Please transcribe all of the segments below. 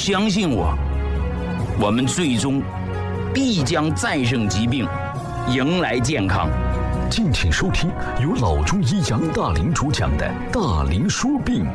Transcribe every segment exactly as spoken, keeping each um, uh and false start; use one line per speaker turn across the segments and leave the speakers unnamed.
相信我，我们最终必将战胜疾病，迎来健康。
敬请收听由老中医杨大林主讲的《大林说病》。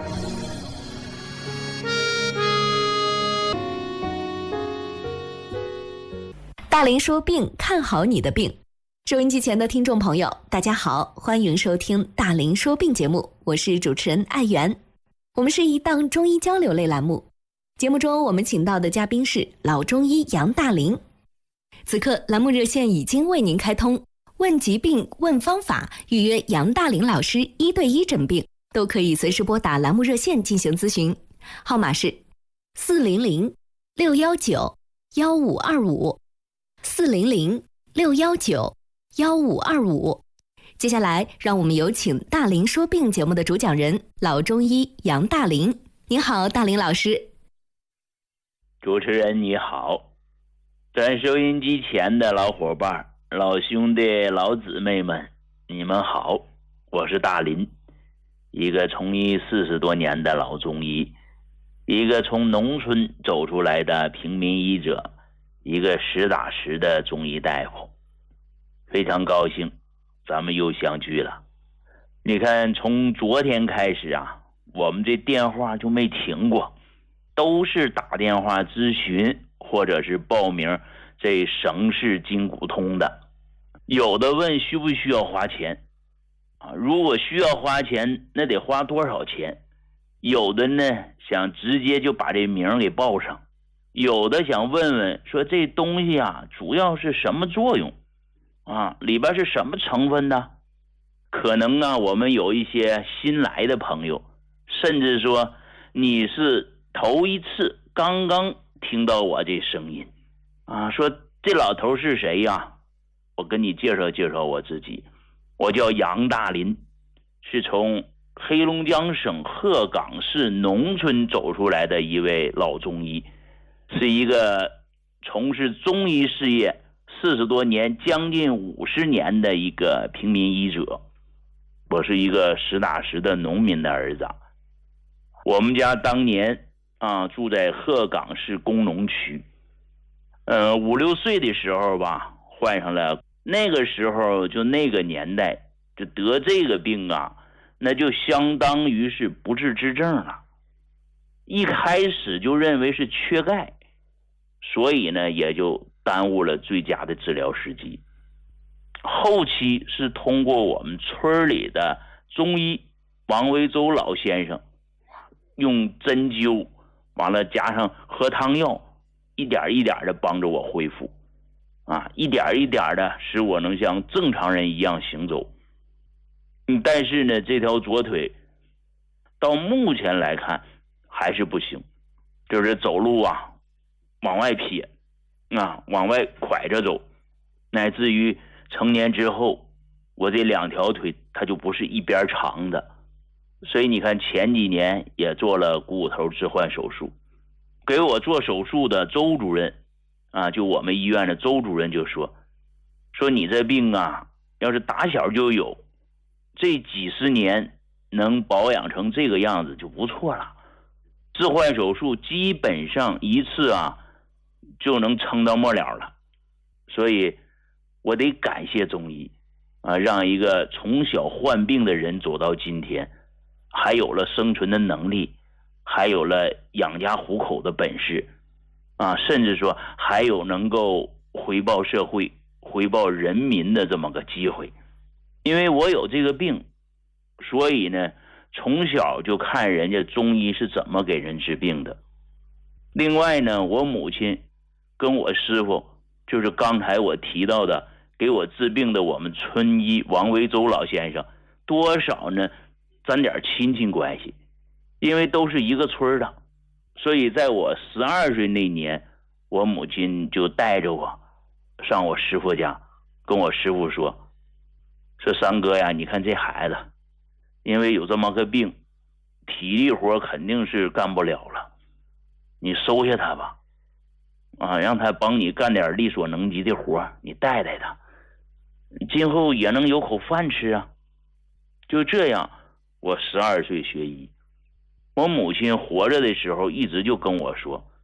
大林说病，看好你的病。收音机前的听众朋友，大家好，欢迎收听大林说病节目，我是主持人艾媛。我们是一档中医交流类栏目，节目中我们请到的嘉宾是老中医杨大林。此刻栏目热线已经为您开通，问疾病问方法，预约杨大林老师一对一诊病，都可以随时拨打栏目热线进行咨询，号码是四零零六幺九幺五二五四零零六幺九幺五二五。接下来让我们有请大林说病节目的主讲人老中医杨大林。您好，大林老师。
主持人你好，咱收音机前的老伙伴、老兄弟、老姊妹们，你们好，我是大林，一个从医四十多年的老中医，一个从农村走出来的平民医者，一个实打实的中医大夫。非常高兴咱们又相聚了。你看从昨天开始啊，我们这电话就没停过，都是打电话咨询或者是报名这省市筋骨通的。有的问需不需要花钱啊？如果需要花钱，那得花多少钱？有的呢想直接就把这名给报上，有的想问问说这东西啊主要是什么作用啊，里边是什么成分的？可能啊我们有一些新来的朋友，甚至说你是头一次刚刚听到我这声音啊，说这老头是谁呀？我跟你介绍介绍我自己，我叫杨大林，是从黑龙江省鹤岗市农村走出来的一位老中医，是一个从事中医事业四十多年，将近五十年的一个平民医者。我是一个实打实的农民的儿子。我们家当年啊住在鹤岗市工农区，呃五六岁的时候吧，患上了，那个时候就那个年代，就得这个病啊，那就相当于是不治之症了。一开始就认为是缺钙，所以呢也就耽误了最佳的治疗时机。后期是通过我们村里的中医王维洲老先生用针灸完了加上喝汤药，一点一点的帮着我恢复啊，一点一点的使我能像正常人一样行走。嗯，但是呢这条左腿到目前来看还是不行，就是走路啊往外撇啊，往外拐着走，乃至于成年之后我这两条腿它就不是一边长的。所以你看前几年也做了股骨头置换手术，给我做手术的周主任啊，就我们医院的周主任就说说你这病啊要是打小就有，这几十年能保养成这个样子就不错了，置换手术基本上一次啊就能撑到末了了。所以我得感谢中医啊，让一个从小患病的人走到今天，还有了生存的能力，还有了养家糊口的本事啊，甚至说还有能够回报社会回报人民的这么个机会。因为我有这个病，所以呢从小就看人家中医是怎么给人治病的。另外呢我母亲跟我师傅，就是刚才我提到的给我治病的我们村医王维洲老先生，多少呢沾点亲戚关系，因为都是一个村的。所以在我十二岁那年，我母亲就带着我上我师傅家，跟我师傅说说三哥呀，你看这孩子因为有这么个病，体力活肯定是干不了了，你收下他吧啊，让他帮你干点力所能及的活，你带带他，今后也能有口饭吃啊。就这样我十二岁学医。我母亲活着的时候一直就跟我说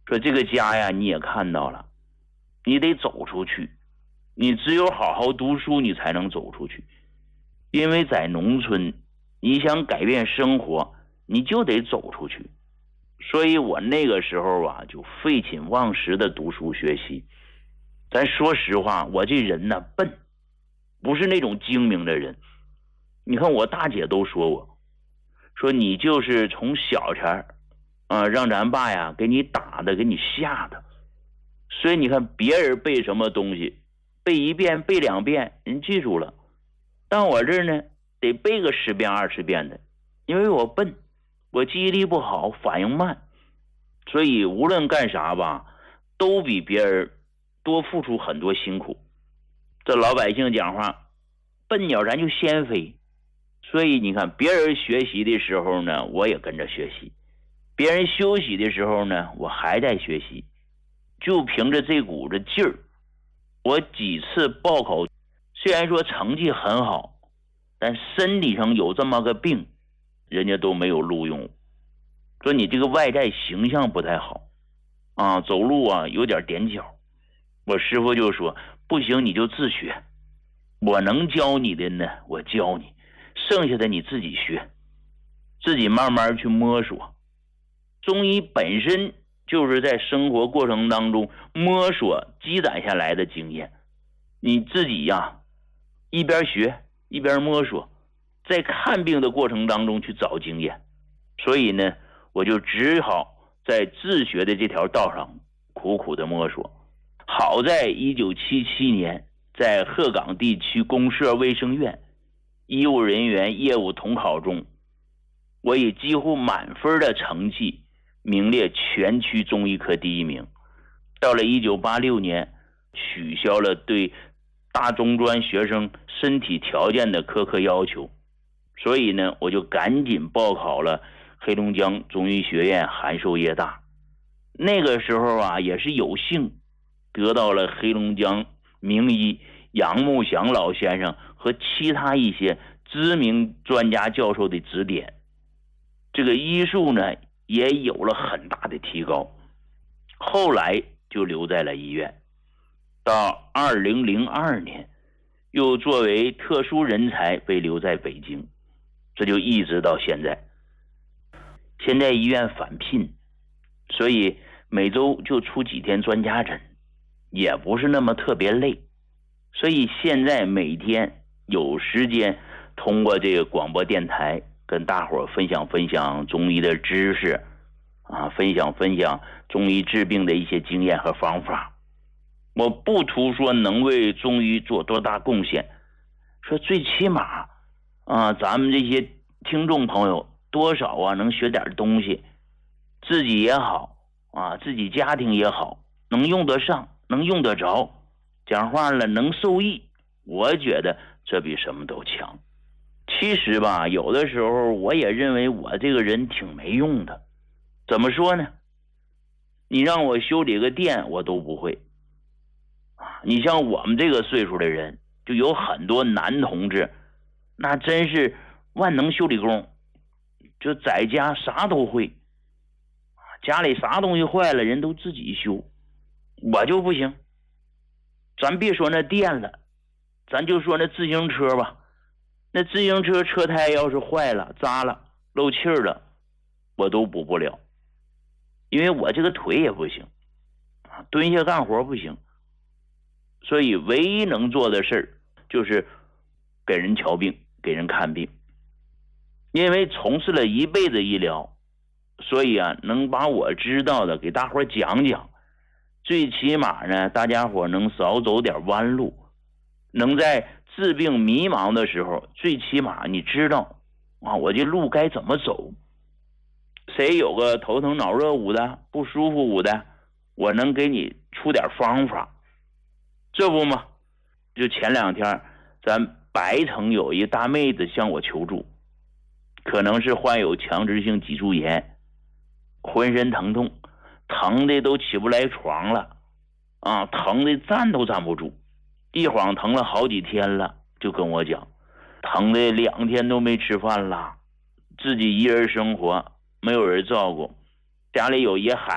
说这个家呀，你也看到了，你得走出去，你只有好好读书，你才能走出去。因为在农村，你想改变生活，你就得走出去。所以我那个时候啊，就废寝忘食的读书学习。咱说实话，我这人呢笨，不是那种精明的人。你看我大姐都说我，说你就是从小前啊、呃、让咱爸呀给你打的，给你吓的。所以你看别人背什么东西，背一遍背两遍人记住了，但我这呢得背个十遍二十遍的，因为我笨，我记忆力不好，反应慢，所以无论干啥吧，都比别人多付出很多辛苦。这老百姓讲话，笨鸟咱就先飞。所以你看别人学习的时候呢，我也跟着学习，别人休息的时候呢，我还在学习。就凭着这股子劲儿，我几次报考虽然说成绩很好，但身体上有这么个病，人家都没有录用。说你这个外在形象不太好啊，走路啊有点踮脚。我师傅就说不行，你就自学，我能教你的呢我教你，剩下的你自己学，自己慢慢去摸索。中医本身就是在生活过程当中摸索积攒下来的经验，你自己呀一边学一边摸索，在看病的过程当中去找经验。所以呢我就只好在自学的这条道上苦苦的摸索。好在一九七七年在鹤岗地区公社卫生院医务人员业务统考中，我以几乎满分的成绩名列全区中医科第一名。到了一九八六年，取消了对大中专学生身体条件的苛刻要求，所以呢我就赶紧报考了黑龙江中医学院函授业大。那个时候啊也是有幸得到了黑龙江名医杨慕祥老先生和其他一些知名专家教授的指点，这个医术呢也有了很大的提高。后来就留在了医院，到二零零二年又作为特殊人才被留在北京，这就一直到现在。现在医院返聘，所以每周就出几天专家诊，也不是那么特别累。所以现在每天有时间通过这个广播电台跟大伙分享分享中医的知识啊，分享分享中医治病的一些经验和方法。我不图说能为中医做多大贡献，说最起码啊，咱们这些听众朋友多少啊能学点东西，自己也好啊，自己家庭也好，能用得上，能用得着，讲话了能受益，我觉得这比什么都强。其实吧，有的时候我也认为我这个人挺没用的。怎么说呢？你让我修理个电我都不会。你像我们这个岁数的人，就有很多男同志，那真是万能修理工，就在家啥都会，家里啥东西坏了人都自己修。我就不行，咱别说那电了，咱就说那自行车吧，那自行车车胎要是坏了扎了漏气儿了，我都补不了，因为我这个腿也不行，蹲下干活不行。所以唯一能做的事儿就是给人瞧病，给人看病。因为从事了一辈子医疗，所以啊能把我知道的给大伙讲讲，最起码呢大家伙能少走点弯路，能在治病迷茫的时候，最起码你知道啊我这路该怎么走。谁有个头疼脑热捂的，不舒服捂的，我能给你出点方法。这不嘛，就前两天咱白城有一大妹子向我求助，可能是患有强直性脊柱炎，浑身疼痛，疼的都起不来床了啊，疼的站都站不住，一晃疼了好几天了，就跟我讲疼的两天都没吃饭了，自己一人生活，没有人照顾，家里有一孩